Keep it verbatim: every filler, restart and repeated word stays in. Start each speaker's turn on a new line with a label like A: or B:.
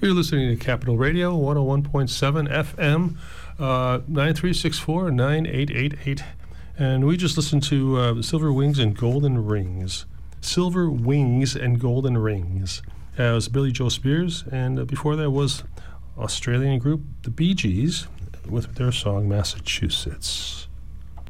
A: You're listening to Capital Radio, one oh one point seven F M, uh, nine three six four, nine eight eight eight. And we just listened to uh, Silver Wings and Golden Rings. Silver Wings and Golden Rings. Uh, it was Billy Joe Spears, and uh, before that was Australian group The Bee Gees with their song Massachusetts.